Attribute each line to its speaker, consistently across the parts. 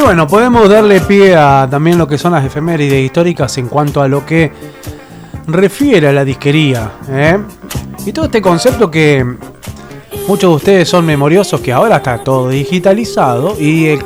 Speaker 1: bueno, podemos darle pie a también lo que son las efemérides históricas en cuanto a lo que refiere a la disquería, y todo este concepto que muchos de ustedes son memoriosos, que ahora está todo digitalizado y el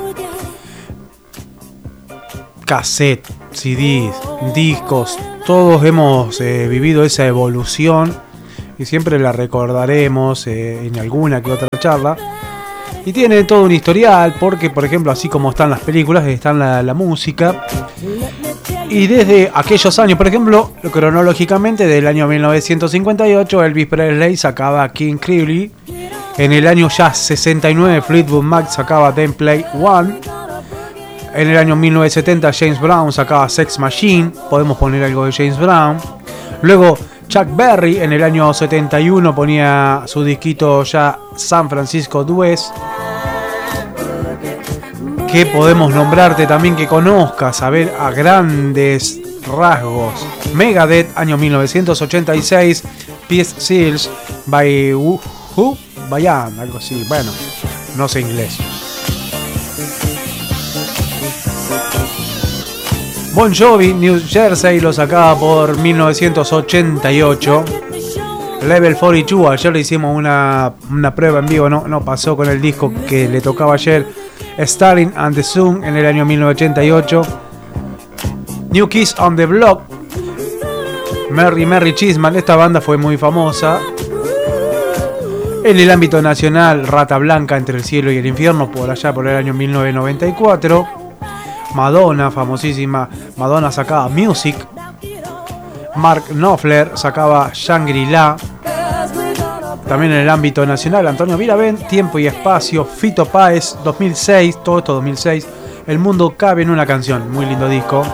Speaker 1: cassette, CDs, discos, todos hemos vivido esa evolución y siempre la recordaremos en alguna que otra charla. Y tiene todo un historial porque, por ejemplo, así como están las películas, están la música. Y desde aquellos años, por ejemplo, cronológicamente del año 1958, Elvis Presley sacaba King Creole. En el año ya 69, Fleetwood Mac sacaba Then Play One. En el año 1970, James Brown sacaba Sex Machine. Podemos poner algo de James Brown. Luego, Chuck Berry en el año 71 ponía su disquito ya San Francisco Dues. Que podemos nombrarte también que conozcas, a ver, a grandes rasgos. Megadeth, año 1986, Peace Seals, by Who? Bayan, algo así, bueno, no sé inglés. Bon Jovi, New Jersey, lo sacaba por 1988. Level 42, ayer le hicimos una prueba en vivo, no pasó con el disco que le tocaba ayer. Starling and the Sun en el año 1988. New Kids on the Block, Mary Chisman, esta banda fue muy famosa. En el ámbito nacional, Rata Blanca, Entre el cielo y el infierno, por allá por el año 1994. Madonna, famosísima, Madonna sacaba Music. Mark Knopfler sacaba Shangri-La. También en el ámbito nacional, Antonio Viravent, Tiempo y Espacio. Fito Páez, 2006, todo esto 2006. El mundo cabe en una canción, muy lindo disco.